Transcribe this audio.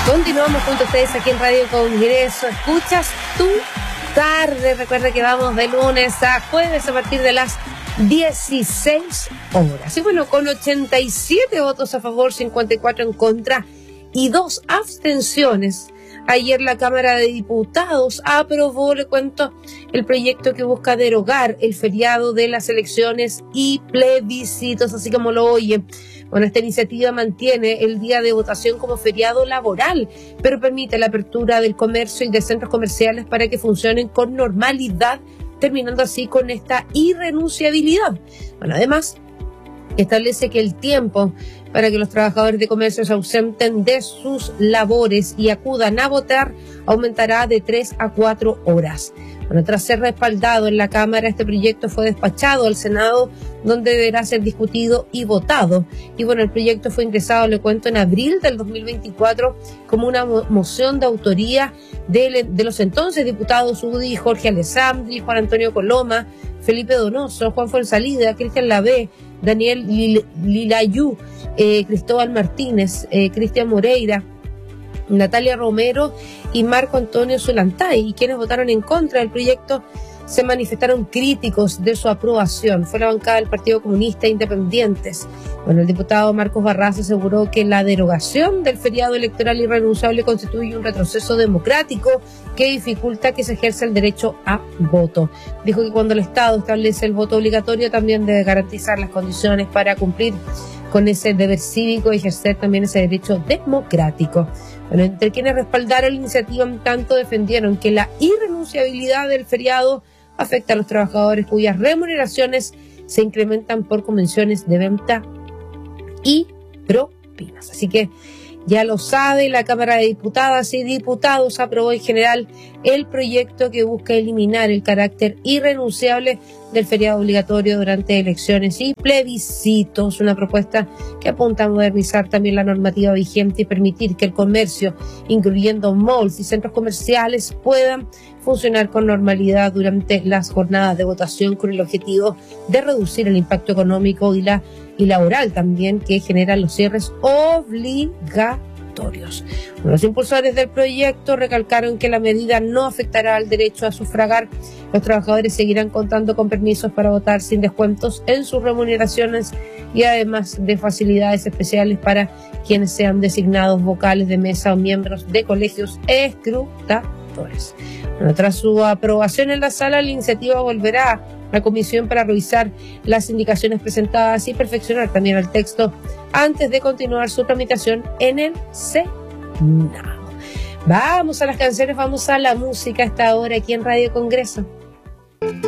Continuamos junto a ustedes aquí en Radio Congreso. Escuchas tu tarde. Recuerda que vamos de lunes a jueves a partir de las 16 horas. Y bueno, con 87 votos a favor, 54 en contra y 2 abstenciones. Ayer la Cámara de Diputados aprobó, le cuento, el proyecto que busca derogar el feriado de las elecciones y plebiscitos, así como lo oye. Bueno, esta iniciativa mantiene el día de votación como feriado laboral, pero permite la apertura del comercio y de centros comerciales para que funcionen con normalidad, terminando así con esta irrenunciabilidad. Bueno, además, establece que el tiempo para que los trabajadores de comercio se ausenten de sus labores y acudan a votar aumentará de 3 a 4 horas. Bueno, tras ser respaldado en la Cámara, este proyecto fue despachado al Senado, donde deberá ser discutido y votado. Y bueno, el proyecto fue ingresado, le cuento, en abril del 2024 como una moción de autoría de los entonces diputados UDI, Jorge Alessandri, Juan Antonio Coloma, Felipe Donoso, Juan Fuenzalida, Cristian Lavé, Daniel Lilayú, Cristóbal Martínez, Cristian Moreira, Natalia Romero y Marco Antonio Zulantay, y quienes votaron en contra del proyecto se manifestaron críticos de su aprobación. Fue la bancada del Partido Comunista e Independientes. Bueno, el diputado Marcos Barraza aseguró que la derogación del feriado electoral irrenunciable constituye un retroceso democrático que dificulta que se ejerza el derecho a voto. Dijo que cuando el Estado establece el voto obligatorio también debe garantizar las condiciones para cumplir con ese deber cívico y ejercer también ese derecho democrático. Bueno, entre quienes respaldaron la iniciativa, en tanto defendieron que la irrenunciabilidad del feriado afecta a los trabajadores cuyas remuneraciones se incrementan por convenciones de venta y propinas. Así que ya lo sabe, la Cámara de Diputadas y Diputados aprobó en general el proyecto que busca eliminar el carácter irrenunciable del feriado obligatorio durante elecciones y plebiscitos, una propuesta que apunta a modernizar también la normativa vigente y permitir que el comercio, incluyendo malls y centros comerciales, puedan funcionar con normalidad durante las jornadas de votación, con el objetivo de reducir el impacto económico y laboral también que generan los cierres obligatorios. Los impulsores del proyecto recalcaron que la medida no afectará al derecho a sufragar. Los trabajadores seguirán contando con permisos para votar sin descuentos en sus remuneraciones y además de facilidades especiales para quienes sean designados vocales de mesa o miembros de colegios escrutatores. Bueno, tras su aprobación en la sala, la iniciativa volverá a la comisión para revisar las indicaciones presentadas y perfeccionar también el texto antes de continuar su tramitación en el Senado. Vamos a las canciones, vamos a la música a esta hora aquí en Radio Congreso.